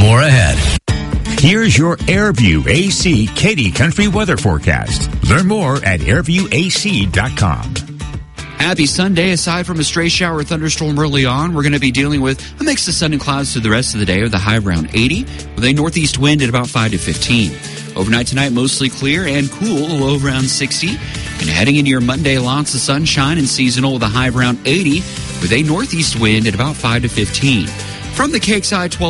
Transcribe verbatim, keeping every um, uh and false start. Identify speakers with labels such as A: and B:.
A: more ahead.
B: Here's your Airview A C Katy Country weather forecast. Learn more at airview a c dot com.
C: Happy Sunday. Aside from a stray shower or thunderstorm early on, we're going to be dealing with a mix of sun and clouds through the rest of the day with a high around eighty, with a northeast wind at about five to fifteen. Overnight tonight, mostly clear and cool, low around sixty. And heading into your Monday, lots of sunshine and seasonal with a high around eighty, with a northeast wind at about five to fifteen. From the K X I twelve